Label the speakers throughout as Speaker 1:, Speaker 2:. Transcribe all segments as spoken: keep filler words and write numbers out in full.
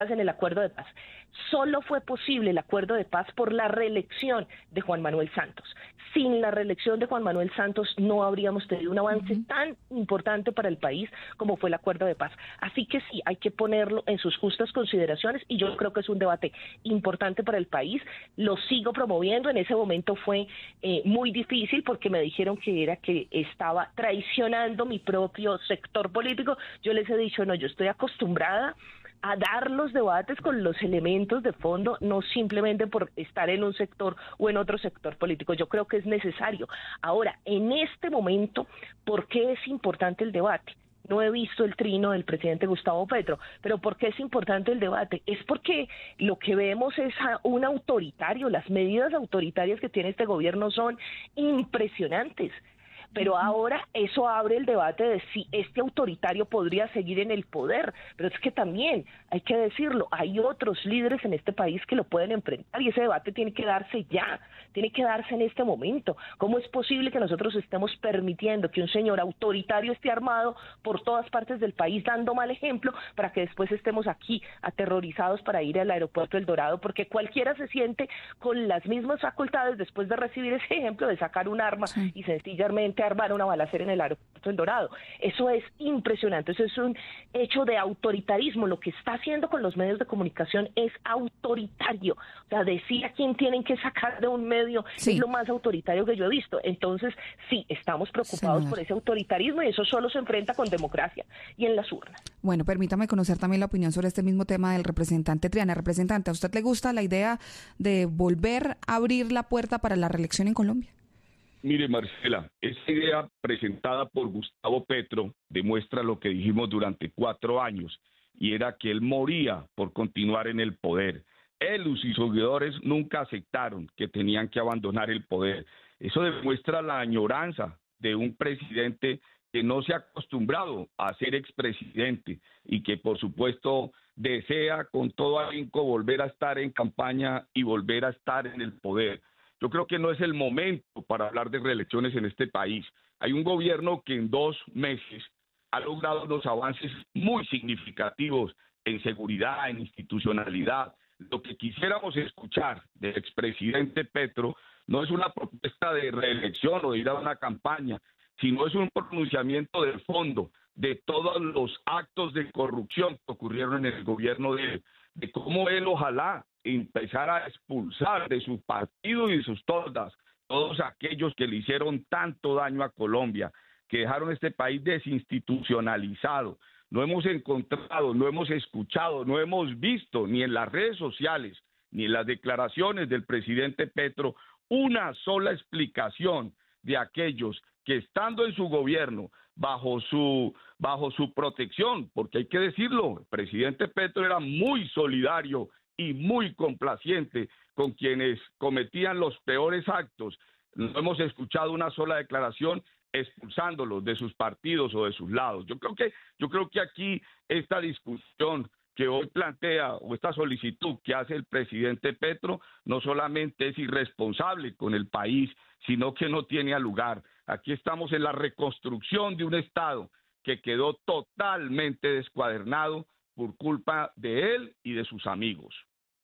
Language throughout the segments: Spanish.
Speaker 1: en el acuerdo de paz. Solo fue posible el acuerdo de paz por la reelección de Juan Manuel Santos. Sin la reelección de Juan Manuel Santos no habríamos tenido un avance uh-huh. tan importante para el país como fue el acuerdo de paz. Así que sí, hay que ponerlo en sus justas consideraciones y yo creo que es un debate importante para el país. Lo sigo promoviendo. En ese momento fue eh, muy difícil porque me dijeron que era que estaba traicionando mi propio sector político. Yo les he dicho, no, yo estoy acostumbrada a dar los debates con los elementos de fondo, no simplemente por estar en un sector o en otro sector político. Yo creo que es necesario. Ahora, en este momento, ¿por qué es importante el debate? No he visto el trino del presidente Gustavo Petro, pero ¿por qué es importante el debate? Es porque lo que vemos es un autoritario, las medidas autoritarias que tiene este gobierno son impresionantes. Pero ahora eso abre el debate de si este autoritario podría seguir en el poder. Pero es que también, hay que decirlo, hay otros líderes en este país que lo pueden enfrentar y ese debate tiene que darse ya, tiene que darse en este momento. ¿Cómo es posible que nosotros estemos permitiendo que un señor autoritario esté armado por todas partes del país dando mal ejemplo para que después estemos aquí aterrorizados para ir al aeropuerto El Dorado? Porque cualquiera se siente con las mismas facultades después de recibir ese ejemplo de sacar un arma sí. y sencillamente armar una balacera en el aeropuerto El Dorado. Eso es impresionante, eso es un hecho de autoritarismo. Lo que está haciendo con los medios de comunicación es autoritario. O sea, decir a quién tienen que sacar de un medio sí. es lo más autoritario que yo he visto. Entonces, sí, estamos preocupados sí, por ese autoritarismo y eso solo se enfrenta con democracia y en las urnas.
Speaker 2: Bueno, permítame conocer también la opinión sobre este mismo tema del representante Triana. Representante, ¿a usted le gusta la idea de volver a abrir la puerta para la reelección en Colombia?
Speaker 3: Mire, Marcela, esa idea presentada por Gustavo Petro demuestra lo que dijimos durante cuatro años, y era que él moría por continuar en el poder. Él y sus seguidores nunca aceptaron que tenían que abandonar el poder. Eso demuestra la añoranza de un presidente que no se ha acostumbrado a ser expresidente y que, por supuesto, desea con todo ahínco volver a estar en campaña y volver a estar en el poder. Yo creo que no es el momento para hablar de reelecciones en este país. Hay un gobierno que en dos meses ha logrado unos avances muy significativos en seguridad, en institucionalidad. Lo que quisiéramos escuchar del expresidente Petro no es una propuesta de reelección o de ir a una campaña, sino es un pronunciamiento del fondo de todos los actos de corrupción que ocurrieron en el gobierno de él, de cómo él ojalá empezara a expulsar de su partido y de sus toldas todos aquellos que le hicieron tanto daño a Colombia, que dejaron este país desinstitucionalizado. No hemos encontrado, no hemos escuchado, no hemos visto ni en las redes sociales ni en las declaraciones del presidente Petro una sola explicación de aquellos que, estando en su gobierno, bajo su bajo su protección, porque hay que decirlo, el presidente Petro era muy solidario y muy complaciente con quienes cometían los peores actos. No hemos escuchado una sola declaración expulsándolos de sus partidos o de sus lados. Yo creo que yo creo que aquí esta discusión que hoy plantea o esta solicitud que hace el presidente Petro no solamente es irresponsable con el país, sino que no tiene lugar. Aquí estamos en la reconstrucción de un Estado que quedó totalmente descuadernado por culpa de él y de sus amigos.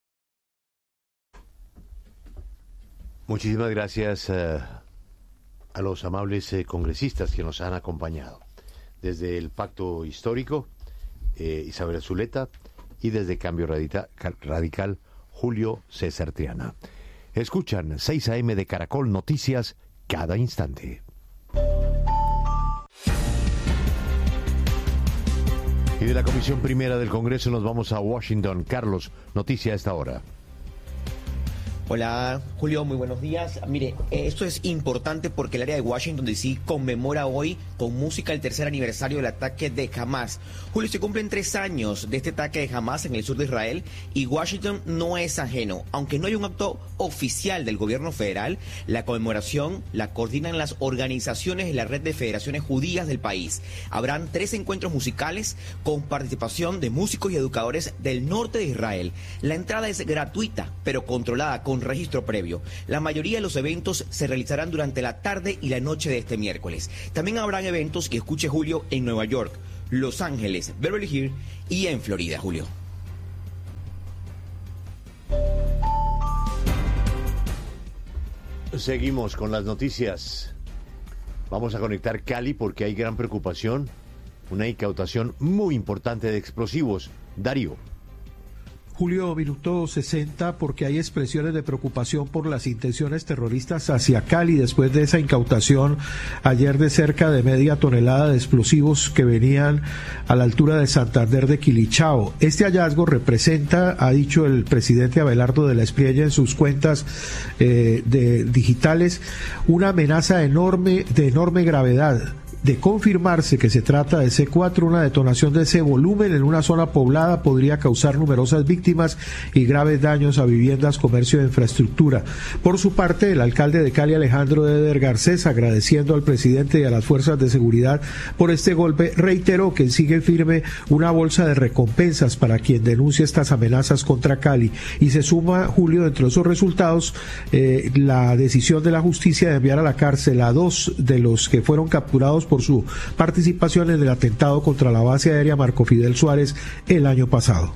Speaker 4: Muchísimas gracias uh, a los amables eh, congresistas que nos han acompañado. Desde el Pacto Histórico, eh, Isabel Zuleta, y desde Cambio Radical, Radical, Julio César Triana. Escuchan seis a eme de Caracol Noticias cada instante. Y de la Comisión Primera del Congreso nos vamos a Washington. Carlos, noticia a esta hora.
Speaker 5: Hola, Julio, muy buenos días. Mire, esto es importante porque el área de Washington D C conmemora hoy con música el tercer aniversario del ataque de Hamas. Julio, se cumplen tres años de este ataque de Hamas en el sur de Israel y Washington no es ajeno. Aunque no hay un acto oficial del gobierno federal, la conmemoración la coordinan las organizaciones de la red de federaciones judías del país. Habrán tres encuentros musicales con participación de músicos y educadores del norte de Israel. La entrada es gratuita, pero controlada con registro previo. La mayoría de los eventos se realizarán durante la tarde y la noche de este miércoles. También habrán eventos, que escuche Julio, en Nueva York, Los Ángeles, Beverly Hills y en Florida, Julio.
Speaker 4: Seguimos con las noticias. Vamos a conectar Cali porque hay gran preocupación. Una incautación muy importante de explosivos. Darío.
Speaker 6: Julio, minuto sesenta, porque hay expresiones de preocupación por las intenciones terroristas hacia Cali después de esa incautación ayer de cerca de media tonelada de explosivos que venían a la altura de Santander de Quilichao. Este hallazgo representa, ha dicho el presidente Abelardo de la Espriella en sus cuentas eh, de digitales, una amenaza enorme, de enorme gravedad. De confirmarse que se trata de C cuatro, una detonación de ese volumen en una zona poblada podría causar numerosas víctimas y graves daños a viviendas, comercio e infraestructura. Por su parte, el alcalde de Cali, Alejandro Eder Garcés, agradeciendo al presidente y a las fuerzas de seguridad por este golpe, reiteró que sigue firme una bolsa de recompensas para quien denuncie estas amenazas contra Cali. Y se suma, Julio, dentro de esos resultados, eh, la decisión de la justicia de enviar a la cárcel a dos de los que fueron capturados por su participación en el atentado contra la base aérea Marco Fidel Suárez el año pasado.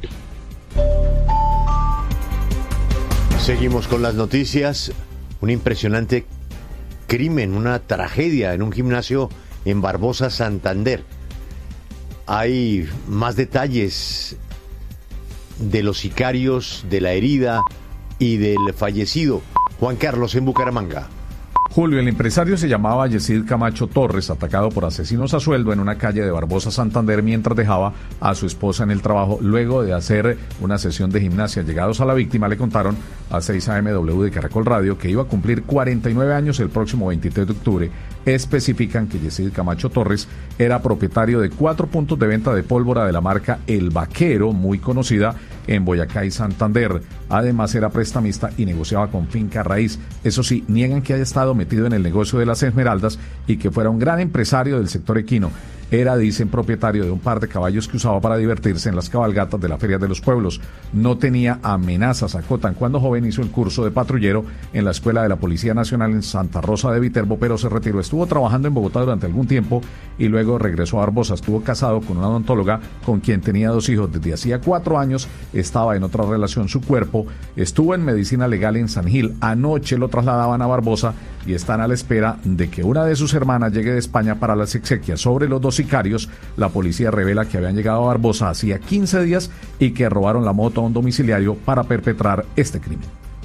Speaker 4: Seguimos con las noticias. Un impresionante crimen, una tragedia en un gimnasio en Barbosa, Santander. Hay más detalles de los sicarios, de la herida y del fallecido. Juan Carlos en Bucaramanga.
Speaker 7: Julio, el empresario se llamaba Yesid Camacho Torres, atacado por asesinos a sueldo en una calle de Barbosa, Santander, mientras dejaba a su esposa en el trabajo luego de hacer una sesión de gimnasia. Llegados a la víctima, le contaron a seis A M W de Caracol Radio que iba a cumplir cuarenta y nueve años el próximo veintitrés de octubre. Especifican que Yesid Camacho Torres era propietario de cuatro puntos de venta de pólvora de la marca El Vaquero, muy conocida en Boyacá y Santander. Además, era prestamista y negociaba con Finca Raíz. Eso sí, niegan que haya estado metido en el negocio de las esmeraldas y que fuera un gran empresario del sector equino. Era, dicen, propietario de un par de caballos que usaba para divertirse en las cabalgatas de la Feria de los Pueblos. No tenía amenazas, acotan. Cuando joven hizo el curso de patrullero en la Escuela de la Policía Nacional en Santa Rosa de Viterbo, pero se retiró. Estuvo trabajando en Bogotá durante algún tiempo y luego regresó a Barbosa. Estuvo casado con una odontóloga con quien tenía dos hijos. Desde hacía cuatro años estaba en otra relación. Su cuerpo estuvo en medicina legal en San Gil. Anoche lo trasladaban a Barbosa y están a la espera de que una de sus hermanas llegue de España para las exequias. Sobre los dos sicarios, la policía revela que habían llegado a Barbosa hacía quince días y que robaron la moto a un domiciliario para perpetrar este crimen.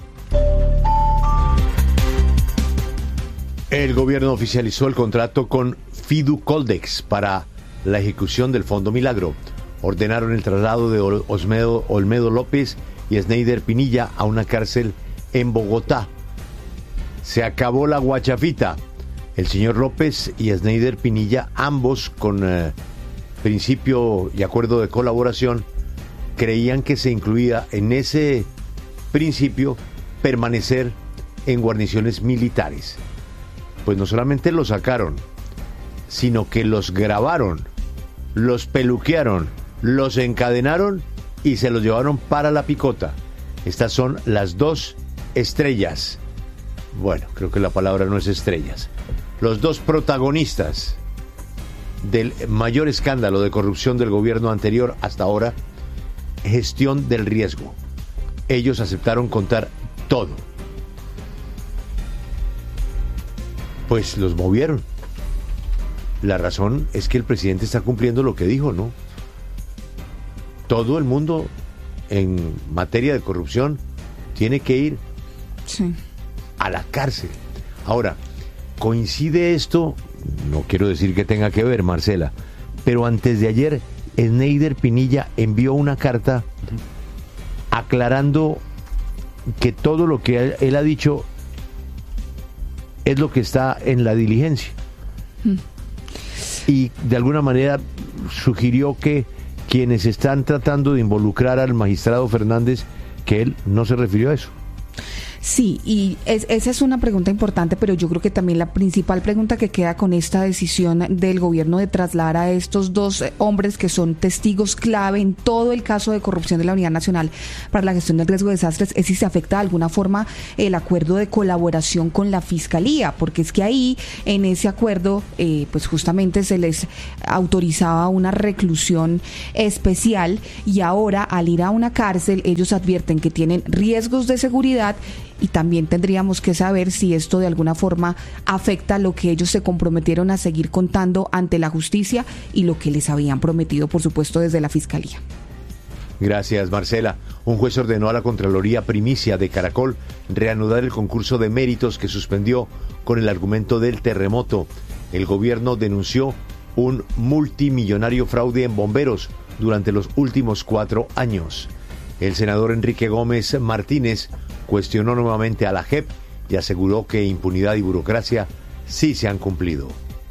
Speaker 4: El gobierno oficializó el contrato con Fiducoldex para la ejecución del Fondo Milagro. Ordenaron el traslado de Olmedo, Olmedo López y Sneider Pinilla a una cárcel en Bogotá. Se acabó la guachafita. El señor López y Sneider Pinilla, ambos con eh, principio y acuerdo de colaboración, creían que se incluía en ese principio permanecer en guarniciones militares. Pues no solamente los sacaron, sino que los grabaron, los peluquearon, los encadenaron y se los llevaron para la picota. Estas son las dos estrellas. Bueno, creo que la palabra no es estrellas. Los dos protagonistas del mayor escándalo de corrupción del gobierno anterior hasta ahora, gestión del riesgo. Ellos aceptaron contar todo. Pues los movieron. La razón es que el presidente está cumpliendo lo que dijo, ¿no? Todo el mundo en materia de corrupción tiene que ir sí. a la cárcel. Ahora, coincide esto, no quiero decir que tenga que ver, Marcela, pero antes de ayer, Sneider Pinilla envió una carta aclarando que todo lo que él, él ha dicho es lo que está en la diligencia. Mm. Y de alguna manera sugirió que quienes están tratando de involucrar al magistrado Fernández, que él no se refirió a eso.
Speaker 2: Sí, y es, esa es una pregunta importante, pero yo creo que también la principal pregunta que queda con esta decisión del gobierno de trasladar a estos dos hombres que son testigos clave en todo el caso de corrupción de la Unidad Nacional para la Gestión del Riesgo de Desastres es si se afecta de alguna forma el acuerdo de colaboración con la Fiscalía, porque es que ahí en ese acuerdo eh, pues justamente se les autorizaba una reclusión especial y ahora al ir a una cárcel ellos advierten que tienen riesgos de seguridad y también tendríamos que saber si esto de alguna forma afecta lo que ellos se comprometieron a seguir contando ante la justicia y lo que les habían prometido, por supuesto, desde la Fiscalía.
Speaker 4: Gracias, Marcela. Un juez ordenó a la Contraloría Primicia de Caracol reanudar el concurso de méritos que suspendió con el argumento del terremoto. El gobierno denunció un multimillonario fraude en bomberos durante los últimos cuatro años. El senador Enrique Gómez Martínez cuestionó nuevamente a la J E P y aseguró que impunidad y burocracia sí se han cumplido.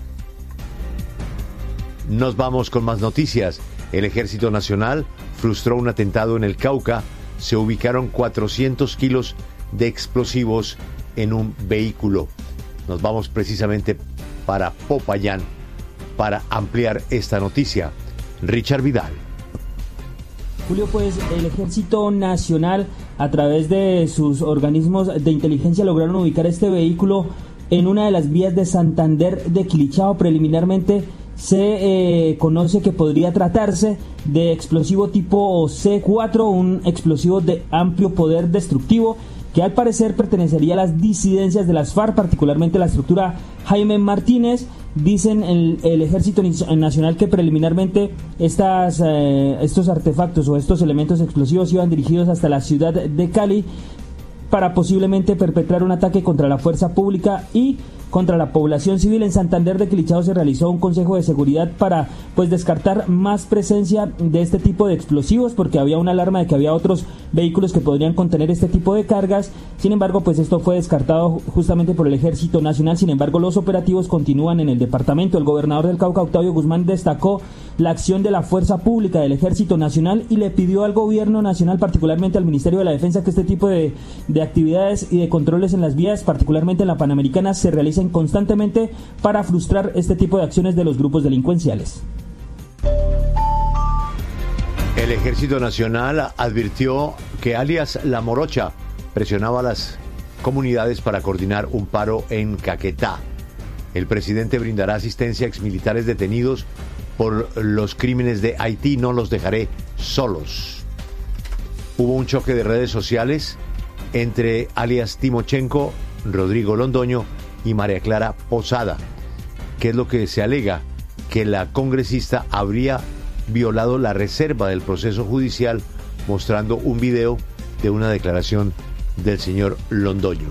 Speaker 4: Nos vamos con más noticias. El Ejército Nacional frustró un atentado en el Cauca. Se ubicaron cuatrocientos kilos de explosivos en un vehículo. Nos vamos precisamente para Popayán para ampliar esta noticia. Richard Vidal.
Speaker 8: Julio, pues el Ejército Nacional, a través de sus organismos de inteligencia, lograron ubicar este vehículo en una de las vías de Santander de Quilichao. Preliminarmente se eh, conoce que podría tratarse de explosivo tipo C cuatro, un explosivo de amplio poder destructivo que al parecer pertenecería a las disidencias de las FARC, particularmente la estructura Jaime Martínez. Dicen el, el Ejército Nacional que preliminarmente estas, eh, estos artefactos o estos elementos explosivos iban dirigidos hasta la ciudad de Cali para posiblemente perpetrar un ataque contra la fuerza pública y contra la población civil. En Santander de Quilichao se realizó un consejo de seguridad para pues descartar más presencia de este tipo de explosivos, porque había una alarma de que había otros vehículos que podrían contener este tipo de cargas. Sin embargo, pues esto fue descartado justamente por el Ejército Nacional. Sin embargo, los operativos continúan en el departamento. El gobernador del Cauca, Octavio Guzmán, destacó la acción de la fuerza pública del Ejército Nacional y le pidió al gobierno nacional, particularmente al Ministerio de la Defensa, que este tipo de, de actividades y de controles en las vías, particularmente en la Panamericana, se realicen constantemente para frustrar este tipo de acciones de los grupos delincuenciales.
Speaker 4: El Ejército Nacional advirtió que alias La Morocha presionaba a las comunidades para coordinar un paro en Caquetá. El presidente brindará asistencia a exmilitares detenidos por los crímenes de Haití. No los dejaré solos. Hubo un choque de redes sociales entre alias Timochenko, Rodrigo Londoño y María Clara Posada. ¿Qué es lo que se alega? Que la congresista habría violado la reserva del proceso judicial, mostrando un video de una declaración del señor Londoño.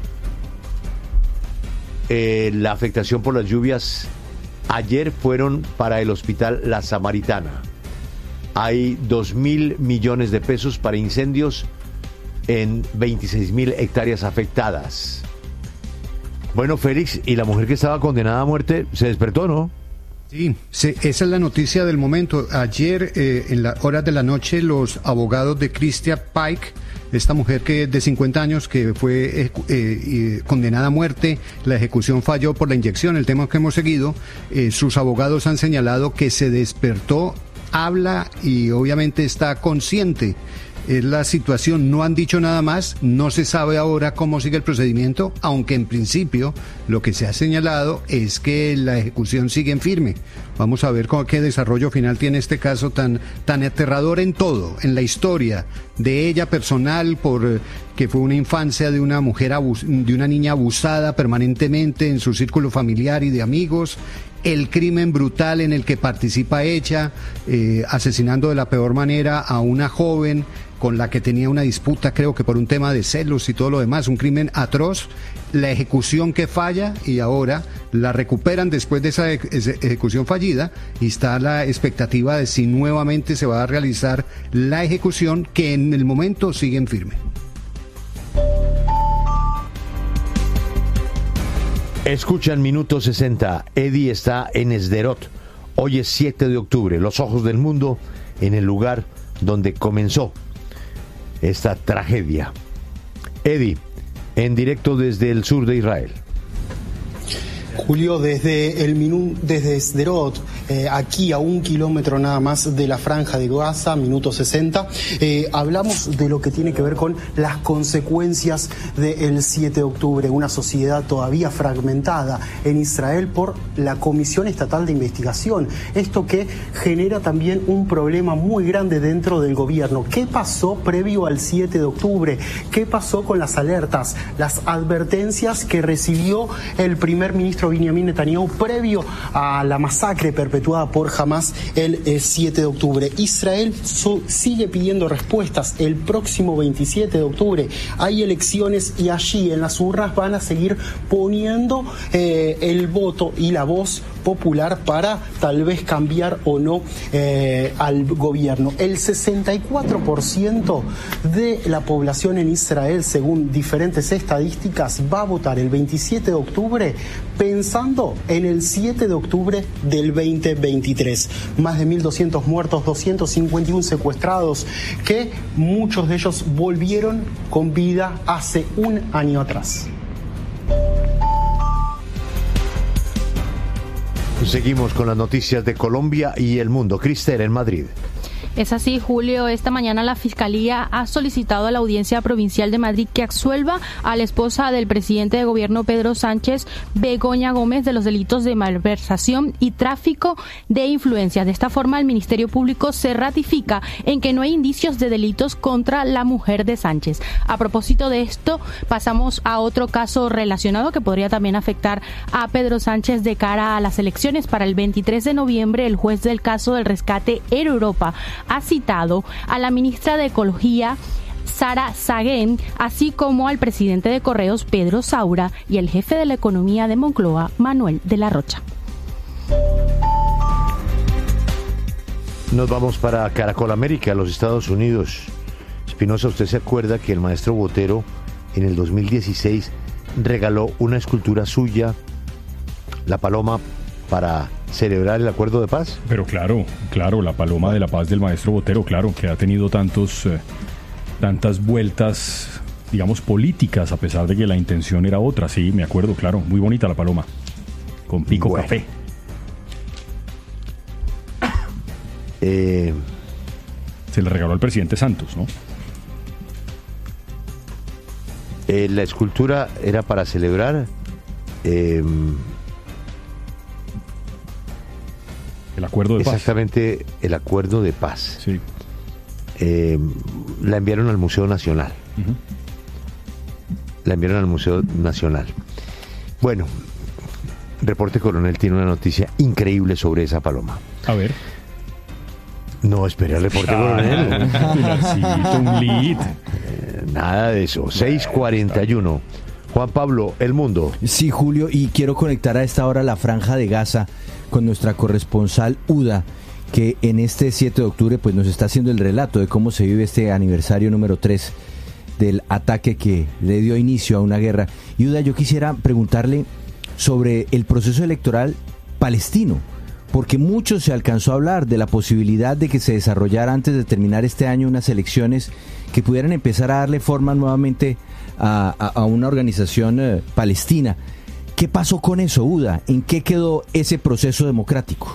Speaker 4: Eh, la afectación por las lluvias ayer fueron para el hospital La Samaritana. Hay dos mil millones de pesos para incendios en veintiséis mil hectáreas afectadas. Bueno, Félix, y la mujer que estaba condenada a muerte se despertó, ¿no?
Speaker 9: Sí, sí, esa es la noticia del momento. Ayer, eh, en las horas de la noche, los abogados de Christia Pike, esta mujer que de cincuenta años que fue eh, eh, condenada a muerte, la ejecución falló por la inyección, el tema que hemos seguido, eh, sus abogados han señalado que se despertó, habla y obviamente está consciente. Es la situación, no han dicho nada más, no se sabe ahora cómo sigue el procedimiento, aunque en principio lo que se ha señalado es que la ejecución sigue en firme. Vamos a ver con qué desarrollo final tiene este caso tan, tan aterrador en todo, en la historia de ella personal, por que fue una infancia de una mujer, abus, de una niña abusada permanentemente en su círculo familiar y de amigos, el crimen brutal en el que participa ella, eh, asesinando de la peor manera a una joven con la que tenía una disputa, creo que por un tema de celos y todo lo demás, un crimen atroz, la ejecución que falla y ahora la recuperan después de esa ejecución fallida y está la expectativa de si nuevamente se va a realizar la ejecución, que en el momento sigue en firme.
Speaker 4: Escuchan Minuto sesenta. Eddie está en Sderot. Hoy es siete de octubre. Los ojos del mundo en el lugar donde comenzó esta tragedia. Eddie, en directo desde el sur de Israel.
Speaker 10: Julio, desde el Minú, desde Sderot, eh, aquí a un kilómetro nada más de la franja de Gaza, minuto sesenta. Eh, hablamos de lo que tiene que ver con las consecuencias del siete de octubre, una sociedad todavía fragmentada en Israel por la Comisión Estatal de Investigación. Esto que genera también un problema muy grande dentro del gobierno. ¿Qué pasó previo al siete de octubre? ¿Qué pasó con las alertas, las advertencias que recibió el primer ministro Benjamin Netanyahu previo a la masacre perpetuada por Hamas el eh, siete de octubre? Israel so, sigue pidiendo respuestas. El próximo veintisiete de octubre hay elecciones y allí en las urnas van a seguir poniendo eh, el voto y la voz popular para tal vez cambiar o no eh, al gobierno. El sesenta y cuatro por ciento de la población en Israel, según diferentes estadísticas, va a votar el veintisiete de octubre pensando en el siete de octubre del veinte veintitrés. Más de mil doscientos muertos, doscientos cincuenta y uno secuestrados, que muchos de ellos volvieron con vida hace un año atrás.
Speaker 4: Seguimos con las noticias de Colombia y el mundo. Cristel, en Madrid.
Speaker 11: Es así, Julio. Esta mañana la Fiscalía ha solicitado a la Audiencia Provincial de Madrid que absuelva a la esposa del presidente de gobierno Pedro Sánchez, Begoña Gómez, de los delitos de malversación y tráfico de influencias. De esta forma, el Ministerio Público se ratifica en que no hay indicios de delitos contra la mujer de Sánchez. A propósito de esto, pasamos a otro caso relacionado que podría también afectar a Pedro Sánchez de cara a las elecciones. Para el veintitrés de noviembre, el juez del caso del rescate Air Europa ha citado a la ministra de Ecología, Sara Saguén, así como al presidente de Correos, Pedro Saura, y el jefe de la economía de Moncloa, Manuel de la Rocha.
Speaker 4: Nos vamos para Caracol América, los Estados Unidos. Espinosa, ¿usted se acuerda que el maestro Botero en el dos mil dieciséis regaló una escultura suya, la paloma, para celebrar el acuerdo de paz?
Speaker 12: Pero claro, claro, la paloma de la paz del maestro Botero, claro, que ha tenido tantos, eh, tantas vueltas, digamos, políticas, a pesar de que la intención era otra. Sí, me acuerdo, claro, muy bonita la paloma, con pico bueno. café.
Speaker 4: Eh...
Speaker 12: Se le regaló al presidente Santos, ¿no?
Speaker 4: Eh, la escultura era para celebrar... Eh,
Speaker 12: El acuerdo de
Speaker 4: paz. Exactamente, el acuerdo de paz.
Speaker 12: Sí.
Speaker 4: Eh, la enviaron al Museo Nacional. Uh-huh. La enviaron al Museo Nacional. Bueno, Reporte Coronel tiene una noticia increíble sobre esa paloma.
Speaker 12: A ver.
Speaker 4: No, espera el Reporte ah, Coronel.
Speaker 12: Pilarcito, un lead.
Speaker 4: Eh, nada de eso. seis cuarenta y uno. Juan Pablo, El Mundo.
Speaker 13: Sí, Julio, y quiero conectar a esta hora la Franja de Gaza con nuestra corresponsal Uda, que en este siete de octubre pues nos está haciendo el relato de cómo se vive este aniversario número tres del ataque que le dio inicio a una guerra. Y Uda, yo quisiera preguntarle sobre el proceso electoral palestino, porque mucho se alcanzó a hablar de la posibilidad de que se desarrollara antes de terminar este año unas elecciones que pudieran empezar a darle forma nuevamente a, a, a una organización eh, palestina. ¿Qué pasó con eso, Uda? ¿En qué quedó ese proceso democrático?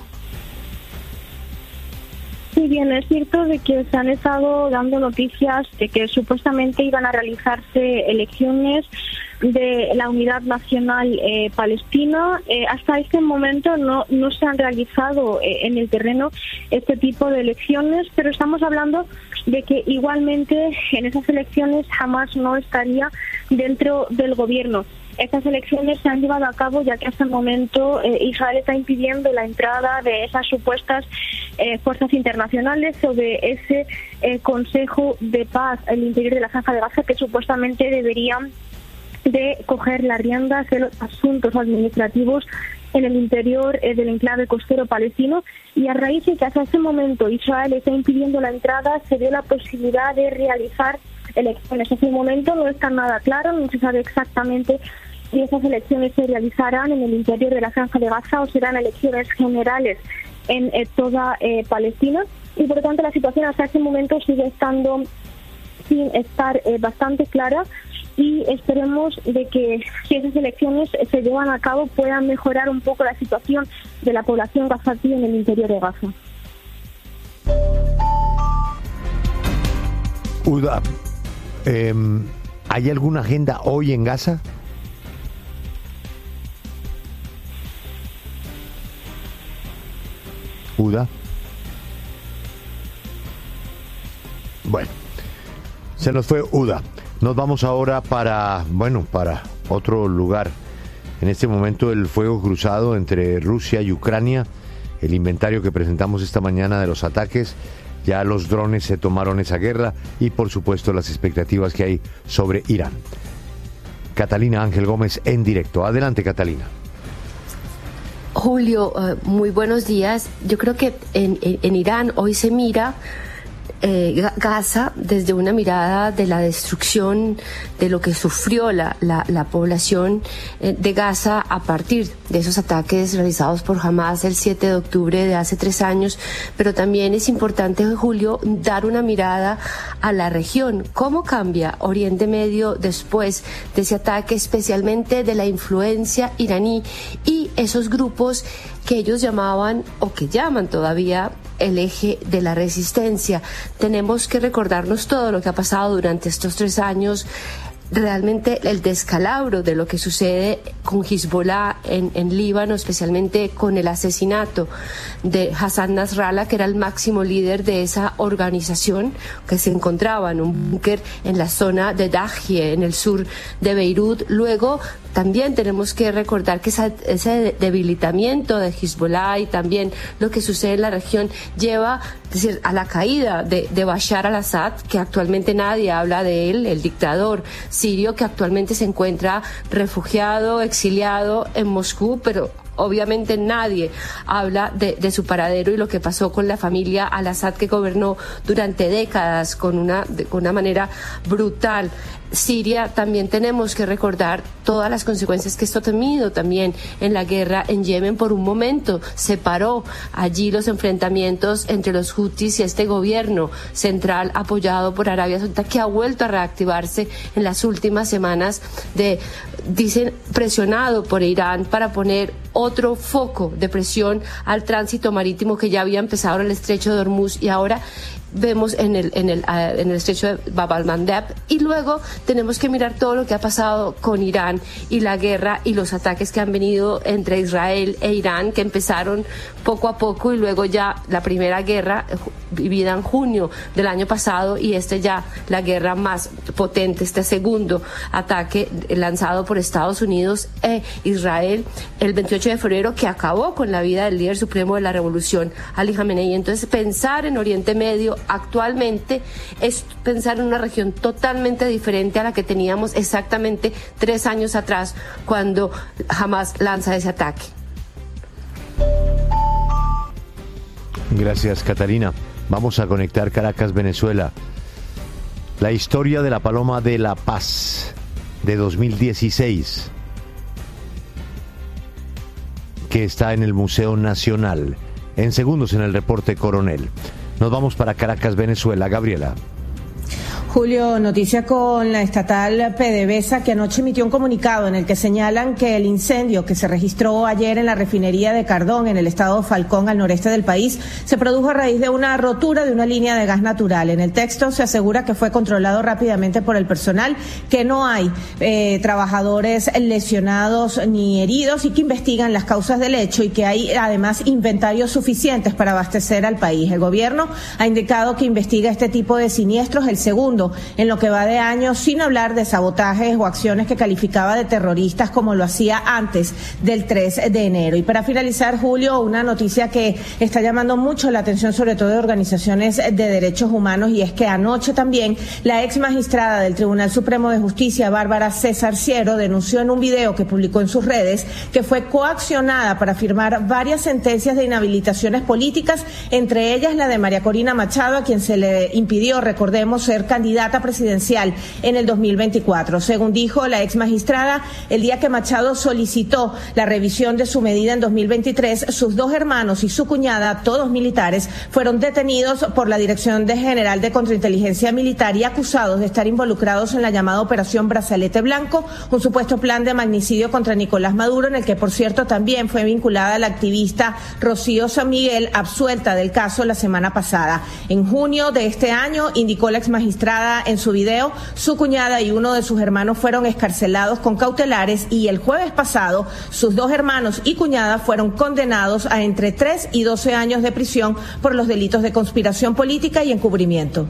Speaker 14: Sí, bien, es cierto de que se han estado dando noticias de que supuestamente iban a realizarse elecciones de la Unidad Nacional eh, Palestina. Eh, hasta este momento no, no se han realizado eh, en el terreno este tipo de elecciones, pero estamos hablando de que igualmente en esas elecciones Hamas no estaría dentro del gobierno. Estas elecciones se han llevado a cabo ya que hasta el momento eh, Israel está impidiendo la entrada de esas supuestas eh, fuerzas internacionales o de ese eh, Consejo de Paz al interior de la Franja de Gaza, que supuestamente deberían de coger las riendas de los asuntos administrativos en el interior eh, del enclave costero palestino. Y a raíz de que hasta este momento Israel está impidiendo la entrada, se dio la posibilidad de realizar elecciones. En ese momento no está nada claro, no se sabe exactamente si esas elecciones se realizarán en el interior de la Franja de Gaza o serán elecciones generales en eh, toda eh, Palestina, y por lo tanto la situación hasta ese momento sigue estando sin estar eh, bastante clara, y esperemos de que si esas elecciones se llevan a cabo puedan mejorar un poco la situación de la población gazatí en el interior de Gaza.
Speaker 4: Uda, eh, ¿hay alguna agenda hoy en Gaza? Uda. Bueno, se nos fue Uda. Nos vamos ahora para, bueno, para otro lugar. En este momento el fuego cruzado entre Rusia y Ucrania, el inventario que presentamos esta mañana de los ataques, ya los drones se tomaron esa guerra y por supuesto las expectativas que hay sobre Irán. Catalina Ángel Gómez en directo. Adelante, Catalina.
Speaker 15: Julio, uh, muy buenos días. Yo creo que en, en, en Irán hoy se mira eh, Gaza desde una mirada de la destrucción, de lo que sufrió la, la, la población eh, de Gaza a partir de esos ataques realizados por Hamas el siete de octubre de hace tres años, pero también es importante, Julio, dar una mirada a la región. ¿Cómo cambia Oriente Medio después de ese ataque, especialmente de la influencia iraní y esos grupos que ellos llamaban o que llaman todavía el eje de la resistencia? Tenemos que recordarnos todo lo que ha pasado durante estos tres años, realmente el descalabro de lo que sucede con Hezbollah en, en Líbano, especialmente con el asesinato de Hassan Nasrallah, que era el máximo líder de esa organización, que se encontraba en un búnker en la zona de Dahie, en el sur de Beirut. Luego también tenemos que recordar que esa, ese debilitamiento de Hezbollah y también lo que sucede en la región lleva, es decir, a la caída de, de Bashar al-Assad, que actualmente nadie habla de él, el dictador sirio que actualmente se encuentra refugiado, exiliado en Moscú, pero obviamente nadie habla de, de su paradero y lo que pasó con la familia al-Assad, que gobernó durante décadas con una, de, con una manera brutal. Siria, también tenemos que recordar todas las consecuencias que esto ha tenido también en la guerra en Yemen. Por un momento se paró allí los enfrentamientos entre los Houthis y este gobierno central apoyado por Arabia Saudita, que ha vuelto a reactivarse en las últimas semanas, de, dicen, presionado por Irán para poner otro foco de presión al tránsito marítimo que ya había empezado en el estrecho de Hormuz y ahora vemos en el, en el, uh, en el estrecho de Bab al-Mandeb. Y luego tenemos que mirar todo lo que ha pasado con Irán y la guerra y los ataques que han venido entre Israel e Irán, que empezaron poco a poco y luego ya la primera guerra vivida en junio del año pasado y este ya la guerra más potente, este segundo ataque lanzado por Estados Unidos e Israel el veintiocho de febrero, que acabó con la vida del líder supremo de la revolución, Ali Khamenei. Entonces, pensar en Oriente Medio actualmente es pensar en una región totalmente diferente a la que teníamos exactamente tres años atrás, cuando Hamas lanza ese ataque.
Speaker 4: Gracias, Catalina. Vamos a conectar Caracas, Venezuela. La historia de la Paloma de la Paz de dos mil dieciséis, que está en el Museo Nacional. En segundos en el reporte Coronel. Nos vamos para Caracas, Venezuela. Gabriela.
Speaker 16: Julio, noticia con la estatal PDVSA, que anoche emitió un comunicado en el que señalan que el incendio que se registró ayer en la refinería de Cardón, en el estado Falcón, al noreste del país, se produjo a raíz de una rotura de una línea de gas natural. En el texto se asegura que fue controlado rápidamente por el personal, que no hay eh, trabajadores lesionados ni heridos y que investigan las causas del hecho y que hay además inventarios suficientes para abastecer al país. El gobierno ha indicado que investiga este tipo de siniestros, el segundo en lo que va de año, sin hablar de sabotajes o acciones que calificaba de terroristas como lo hacía antes del tres de enero. Y para finalizar, Julio, una noticia que está llamando mucho la atención, sobre todo de organizaciones de derechos humanos, y es que anoche también la ex magistrada del Tribunal Supremo de Justicia, Bárbara César Ciero, denunció en un video que publicó en sus redes que fue coaccionada para firmar varias sentencias de inhabilitaciones políticas, entre ellas la de María Corina Machado, a quien se le impidió, recordemos, ser candidata candidata presidencial en el dos mil veinticuatro. Según dijo la ex magistrada, el día que Machado solicitó la revisión de su medida en dos mil veintitrés, sus dos hermanos y su cuñada, todos militares, fueron detenidos por la Dirección General de Contrainteligencia Militar y acusados de estar involucrados en la llamada Operación Brazalete Blanco, un supuesto plan de magnicidio contra Nicolás Maduro, en el que, por cierto, también fue vinculada la activista Rocío San Miguel, absuelta del caso la semana pasada. En junio de este año, indicó la exmagistrada en su video, su cuñada y uno de sus hermanos fueron excarcelados con cautelares y el jueves pasado sus dos hermanos y cuñada fueron condenados a entre tres y doce años de prisión por los delitos de conspiración política y encubrimiento.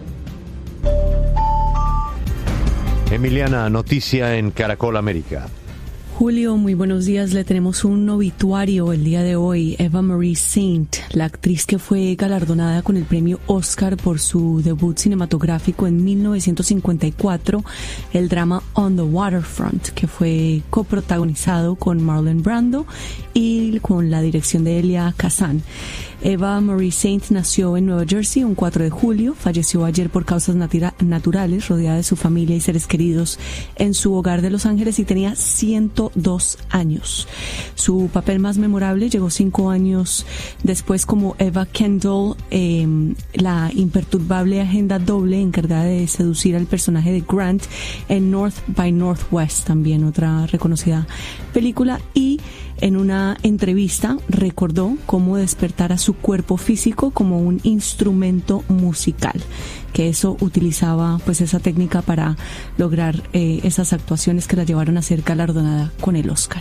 Speaker 4: Emiliana, noticia en Caracol América.
Speaker 17: Julio, muy buenos días. Le tenemos un obituario el día de hoy. Eva Marie Saint, la actriz que fue galardonada con el premio Oscar por su debut cinematográfico en mil novecientos cincuenta y cuatro, el drama On the Waterfront, que fue coprotagonizado con Marlon Brando y con la dirección de Elia Kazan. Eva Marie Saint nació en Nueva Jersey un cuatro de julio, falleció ayer por causas natura- naturales, rodeada de su familia y seres queridos en su hogar de Los Ángeles, y tenía ciento dos años. Su papel más memorable llegó cinco años después como Eva Kendall, eh, la imperturbable agenda doble encargada de seducir al personaje de Grant en North by Northwest, también otra reconocida película, y en una entrevista recordó cómo despertar a su cuerpo físico como un instrumento musical, que eso utilizaba pues esa técnica para lograr eh, esas actuaciones que la llevaron a ser galardonada con el Oscar.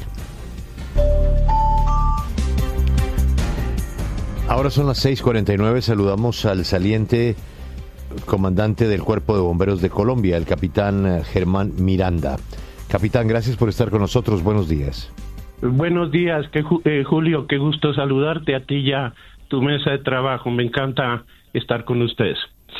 Speaker 4: Ahora son las seis cuarenta y nueve, saludamos al saliente comandante del Cuerpo de Bomberos de Colombia, el capitán Germán Miranda. Capitán, gracias por estar con nosotros, buenos días.
Speaker 18: Buenos días, que, eh, Julio, qué gusto saludarte a ti y a tu mesa de trabajo. Me encanta estar con ustedes.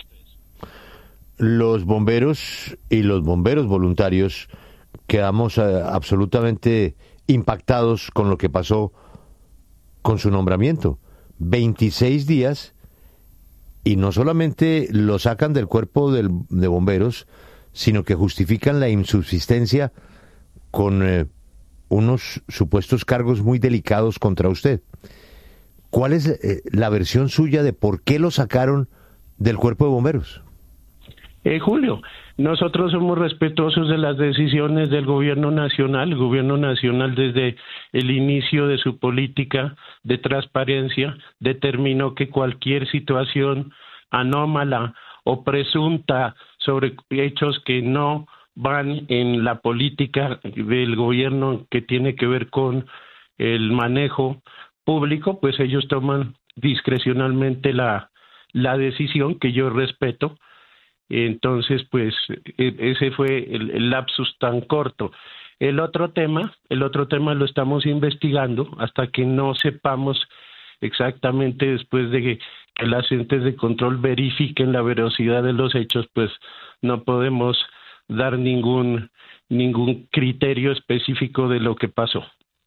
Speaker 4: Los bomberos y los bomberos voluntarios quedamos eh, absolutamente impactados con lo que pasó con su nombramiento. veintiséis días y no solamente lo sacan del cuerpo del, de bomberos, sino que justifican la insubsistencia con eh, unos supuestos cargos muy delicados contra usted. ¿Cuál es eh, la versión suya de por qué lo sacaron del cuerpo de bomberos?
Speaker 18: Eh, Julio, nosotros somos respetuosos de las decisiones del gobierno nacional. El gobierno nacional, desde el inicio de su política de transparencia, determinó que cualquier situación anómala o presunta sobre hechos que no van en la política del gobierno que tiene que ver con el manejo público, pues ellos toman discrecionalmente la, la decisión, que yo respeto. Entonces, pues ese fue el, el lapsus tan corto. El otro tema, el otro tema lo estamos investigando hasta que no sepamos exactamente, después de que, que las entes de control verifiquen la veracidad de los hechos, pues no podemos dar ningún ningún criterio específico de lo que pasó.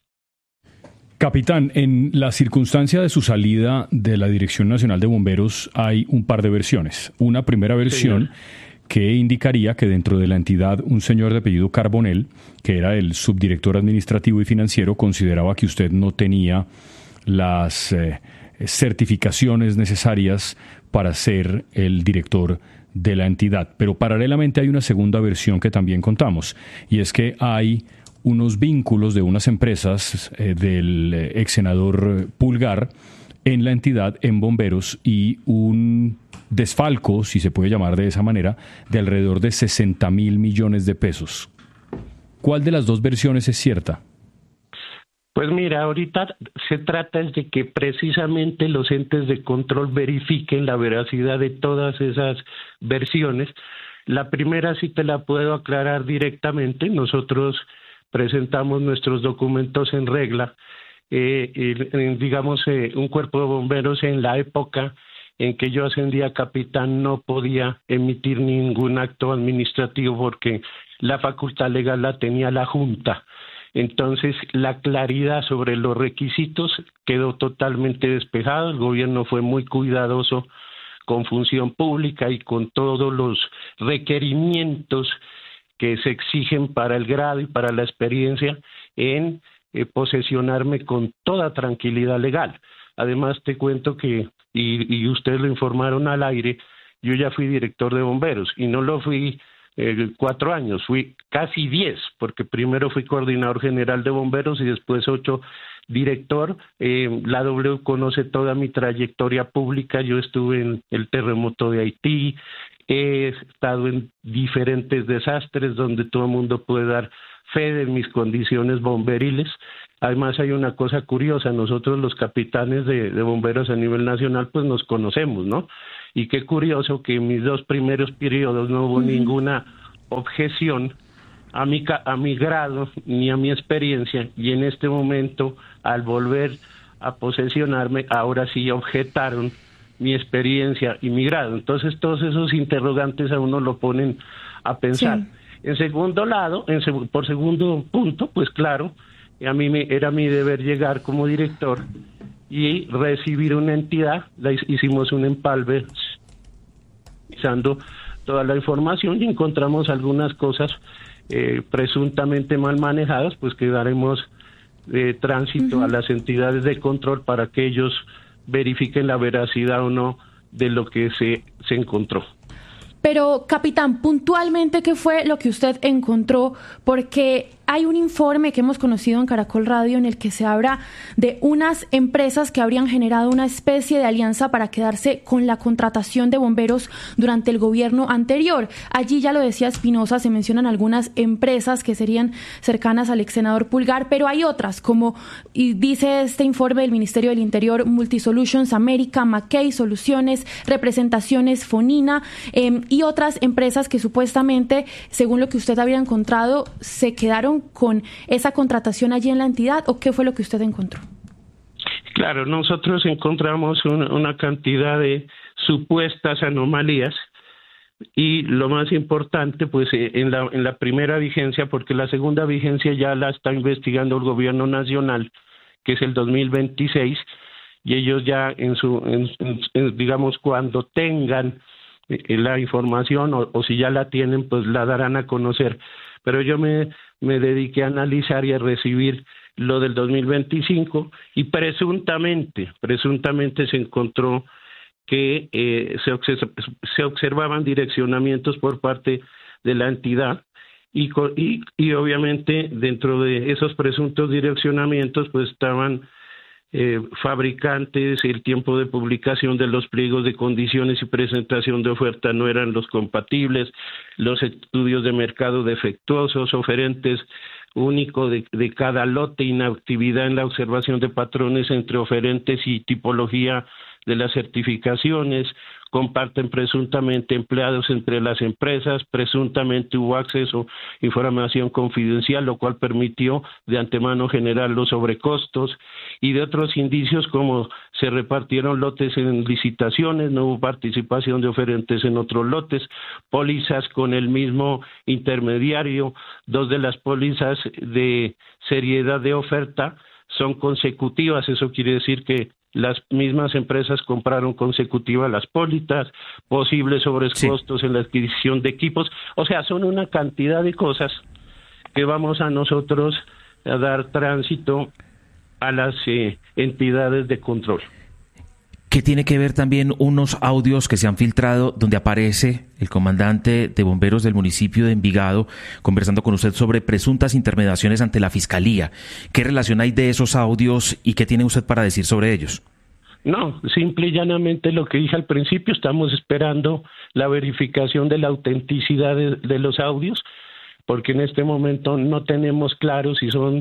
Speaker 12: Capitán, en la circunstancia de su salida de la Dirección Nacional de Bomberos hay un par de versiones. Una primera versión, señor, que indicaría que dentro de la entidad un señor de apellido Carbonell, que era el subdirector administrativo y financiero, consideraba que usted no tenía las eh, certificaciones necesarias para ser el director de la entidad. Pero paralelamente hay una segunda versión que también contamos, y es que hay unos vínculos de unas empresas eh, del ex senador Pulgar en la entidad, en bomberos, y un desfalco, si se puede llamar de esa manera, de alrededor de sesenta mil millones de pesos. ¿Cuál de las dos versiones es cierta?
Speaker 18: Pues mira, ahorita se trata de que precisamente los entes de control verifiquen la veracidad de todas esas versiones. La primera sí te la puedo aclarar directamente. Nosotros presentamos nuestros documentos en regla. Eh, eh, digamos, eh, un cuerpo de bomberos en la época en que yo ascendí a capitán no podía emitir ningún acto administrativo porque la facultad legal la tenía la Junta. Entonces, la claridad sobre los requisitos quedó totalmente despejada. El gobierno fue muy cuidadoso con función pública y con todos los requerimientos que se exigen para el grado y para la experiencia en eh, posesionarme con toda tranquilidad legal. Además te cuento que, y, y ustedes lo informaron al aire, yo ya fui director de bomberos y no lo fui eh, cuatro años, fui casi diez, porque primero fui coordinador general de bomberos y después ocho director. Eh, la W conoce toda mi trayectoria pública, yo estuve en el terremoto de Haití, he estado en diferentes desastres donde todo el mundo puede dar fe de mis condiciones bomberiles. Además hay una cosa curiosa, nosotros los capitanes de, de bomberos a nivel nacional pues nos conocemos, ¿no? Y qué curioso que en mis dos primeros periodos no hubo uh-huh. ninguna objeción a mi, a mi grado ni a mi experiencia, y en este momento al volver a posesionarme ahora sí objetaron mi experiencia y mi grado. Entonces todos esos interrogantes a uno lo ponen a pensar. Sí. En segundo lado, en seg- por segundo punto, pues claro, a mí me, era mi deber llegar como director y recibir una entidad. La hicimos un empalme revisando toda la información y encontramos algunas cosas eh, presuntamente mal manejadas, pues que daremos eh, tránsito uh-huh. a las entidades de control para que ellos verifiquen la veracidad o no de lo que se, se encontró.
Speaker 11: Pero, capitán, puntualmente, ¿qué fue lo que usted encontró? Porque hay un informe que hemos conocido en Caracol Radio en el que se habla de unas empresas que habrían generado una especie de alianza para quedarse con la contratación de bomberos durante el gobierno anterior. Allí, ya lo decía Espinosa, se mencionan algunas empresas que serían cercanas al ex senador Pulgar, pero hay otras, como y dice este informe del Ministerio del Interior, Multisolutions América, Mackay Soluciones, Representaciones Fonina, eh, y otras empresas que supuestamente, según lo que usted había encontrado, se quedaron con esa contratación allí en la entidad. ¿O qué fue lo que usted encontró?
Speaker 18: Claro, nosotros encontramos una, una cantidad de supuestas anomalías y lo más importante, pues en la, en la primera vigencia, porque la segunda vigencia ya la está investigando el gobierno nacional, que es el dos mil veintiséis, y ellos ya en su, en, en, digamos, cuando tengan la información o, o si ya la tienen, pues la darán a conocer. Pero yo me, me dediqué a analizar y a recibir lo del dos mil veinticinco y presuntamente, presuntamente se encontró que eh, se, observ- se observaban direccionamientos por parte de la entidad y, y, y obviamente dentro de esos presuntos direccionamientos pues estaban Eh, fabricantes, el tiempo de publicación de los pliegos de condiciones y presentación de oferta no eran los compatibles, los estudios de mercado defectuosos, oferentes único de, de cada lote, inactividad en la observación de patrones entre oferentes y tipología de las certificaciones, comparten presuntamente empleados entre las empresas, presuntamente hubo acceso a información confidencial, lo cual permitió de antemano generar los sobrecostos, y de otros indicios como se repartieron lotes en licitaciones, no hubo participación de oferentes en otros lotes, pólizas con el mismo intermediario, dos de las pólizas de seriedad de oferta son consecutivas, eso quiere decir que las mismas empresas compraron consecutivas las pólizas, posibles sobrecostos sí. en la adquisición de equipos, o sea, son una cantidad de cosas que vamos a nosotros a dar tránsito a las eh, entidades de control.
Speaker 19: Que tiene que ver también unos audios que se han filtrado donde aparece el comandante de bomberos del municipio de Envigado conversando con usted sobre presuntas intermediaciones ante la Fiscalía. ¿Qué relación hay de esos audios y qué tiene usted para decir sobre ellos?
Speaker 18: No, simple y llanamente lo que dije al principio, estamos esperando la verificación de la autenticidad de, de los audios, porque en este momento no tenemos claro si son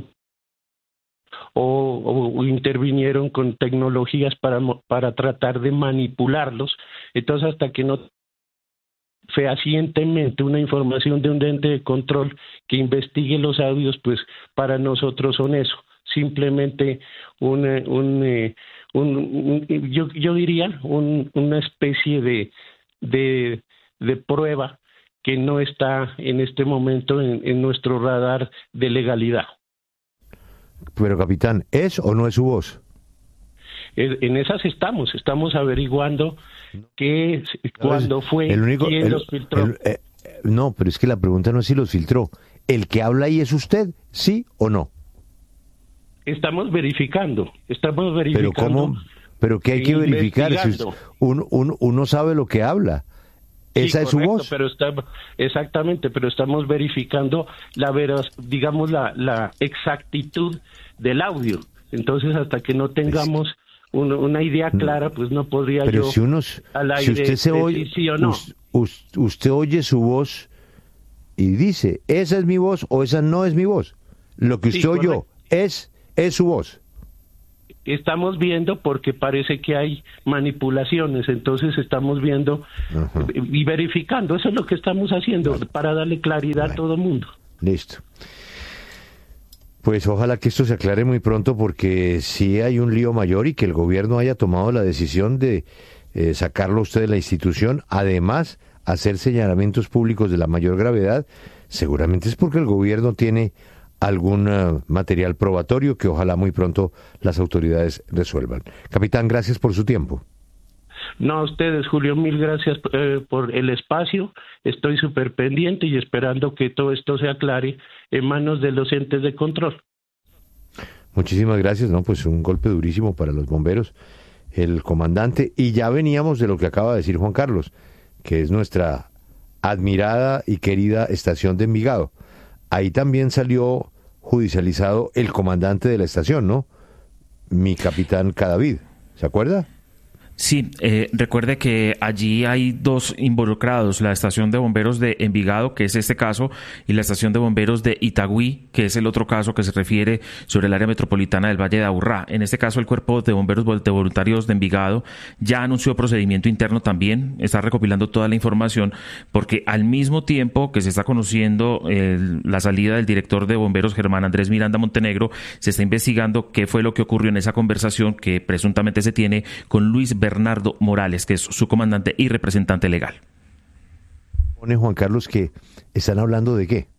Speaker 18: O, o, o intervinieron con tecnologías para, para tratar de manipularlos. Entonces, hasta que no fehacientemente una información de un ente de control que investigue los audios, pues para nosotros son eso, simplemente un, un, un, un yo, yo diría un, una especie de, de, de prueba que no está en este momento en, en nuestro radar de legalidad.
Speaker 4: Pero, capitán, ¿es o no es su voz?
Speaker 18: En esas estamos, estamos averiguando qué, cuándo fue,
Speaker 4: el único,
Speaker 18: quién
Speaker 4: el,
Speaker 18: los filtró.
Speaker 4: El, eh, no, pero es que la pregunta no es si los filtró. ¿El que habla ahí es usted, sí o no?
Speaker 18: Estamos verificando, estamos verificando.
Speaker 4: ¿Pero cómo? ¿Pero qué hay que verificar? Si usted, uno, uno, uno sabe lo que habla. ¿Esa
Speaker 18: sí,
Speaker 4: es
Speaker 18: correcto,
Speaker 4: su voz?
Speaker 18: Pero está, exactamente, pero estamos verificando la veros, digamos la, la exactitud del audio. Entonces, hasta que no tengamos un, una idea clara, pues no podría
Speaker 4: pero
Speaker 18: yo
Speaker 4: si unos,
Speaker 18: al aire
Speaker 4: si usted se oye,
Speaker 18: decir sí o no.
Speaker 4: us, us, usted oye su voz y dice, esa es mi voz o esa no es mi voz. Lo que usted
Speaker 18: sí,
Speaker 4: oyó es, es su voz.
Speaker 18: Estamos viendo porque parece que hay manipulaciones, entonces estamos viendo uh-huh. y verificando, eso es lo que estamos haciendo, bueno. para darle claridad bueno. a todo el mundo.
Speaker 4: Listo. Pues ojalá que esto se aclare muy pronto porque sí hay un lío mayor y que el gobierno haya tomado la decisión de eh, sacarlo usted de la institución, además hacer señalamientos públicos de la mayor gravedad, seguramente es porque el gobierno tiene algún uh, material probatorio que ojalá muy pronto las autoridades resuelvan. Capitán, gracias por su tiempo.
Speaker 18: No, a ustedes, Julio, mil gracias eh, por el espacio. Estoy súper pendiente y esperando que todo esto se aclare en manos de los entes de control.
Speaker 4: Muchísimas gracias, no, pues un golpe durísimo para los bomberos, el comandante, y ya veníamos de lo que acaba de decir Juan Carlos, que es nuestra admirada y querida estación de Envigado. Ahí también salió judicializado el comandante de la estación, ¿no? Mi capitán Cadavid, ¿se acuerda?
Speaker 19: Sí, eh, recuerde que allí hay dos involucrados, la estación de bomberos de Envigado, que es este caso, y la estación de bomberos de Itagüí, que es el otro caso que se refiere sobre el área metropolitana del Valle de Aburrá. En este caso, el Cuerpo de Bomberos de Voluntarios de Envigado ya anunció procedimiento interno también, está recopilando toda la información, porque al mismo tiempo que se está conociendo eh, la salida del director de bomberos, Germán Andrés Miranda Montenegro, se está investigando qué fue lo que ocurrió en esa conversación que presuntamente se tiene con Luis Bernardo Morales, que es su comandante y representante legal.
Speaker 4: Pone Juan Carlos que están hablando de qué.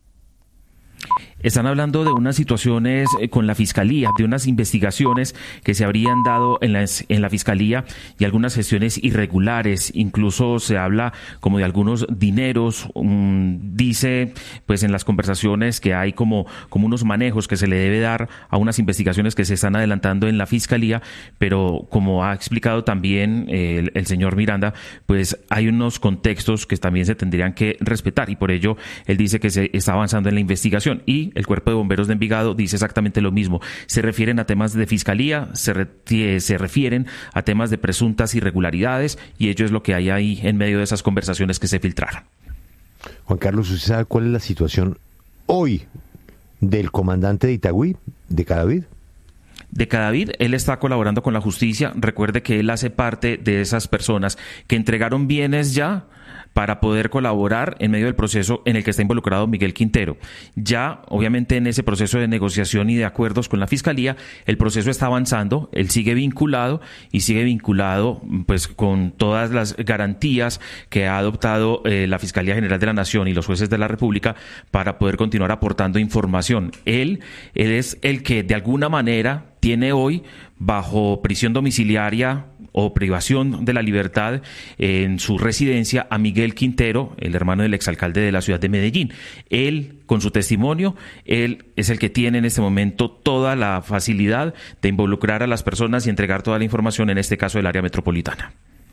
Speaker 19: Están hablando de unas situaciones con la Fiscalía, de unas investigaciones que se habrían dado en la, en la Fiscalía y algunas gestiones irregulares. Incluso se habla como de algunos dineros. Um, dice, pues en las conversaciones que hay como, como unos manejos que se le debe dar a unas investigaciones que se están adelantando en la Fiscalía, pero como ha explicado también eh, el, el señor Miranda, pues hay unos contextos que también se tendrían que respetar y por ello él dice que se está avanzando en la investigación. Y el Cuerpo de Bomberos de Envigado dice exactamente lo mismo. Se refieren a temas de fiscalía, se, re, se refieren a temas de presuntas irregularidades y ello es lo que hay ahí en medio de esas conversaciones que se filtraron.
Speaker 4: Juan Carlos, ¿usted sabe cuál es la situación hoy del comandante de Itagüí, de Cadavid?
Speaker 19: De Cadavid, él está colaborando con la justicia. Recuerde que él hace parte de esas personas que entregaron bienes ya para poder colaborar en medio del proceso en el que está involucrado Miguel Quintero. Ya, obviamente, en ese proceso de negociación y de acuerdos con la Fiscalía, el proceso está avanzando, él sigue vinculado y sigue vinculado pues con todas las garantías que ha adoptado eh, la Fiscalía General de la Nación y los jueces de la República para poder continuar aportando información. Él, él es el que de alguna manera tiene hoy bajo prisión domiciliaria o privación de la libertad en su residencia a Miguel Quintero, el hermano del exalcalde de la ciudad de Medellín. Él, con su testimonio, él es el que tiene en este momento toda la facilidad de involucrar a las personas y entregar toda la información, en este caso del área metropolitana.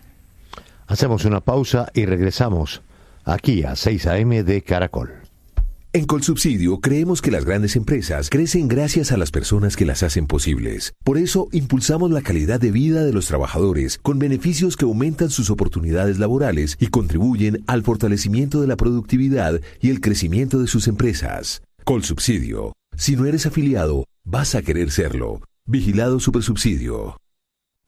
Speaker 4: Hacemos una pausa y regresamos aquí a seis a eme de Caracol.
Speaker 20: En Colsubsidio creemos que las grandes empresas crecen gracias a las personas que las hacen posibles. Por eso impulsamos la calidad de vida de los trabajadores con beneficios que aumentan sus oportunidades laborales y contribuyen al fortalecimiento de la productividad y el crecimiento de sus empresas. Colsubsidio. Si no eres afiliado, vas a querer serlo. Vigilado Supersubsidio.